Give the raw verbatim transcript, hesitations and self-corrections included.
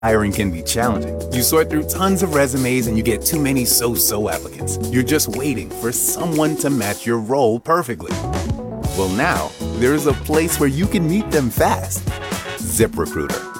Hiring can be challenging. You sort through tons of resumes and you get too many so-so applicants. You're just waiting for someone to match your role perfectly. Well, now, there's a place where you can meet them fast. ZipRecruiter.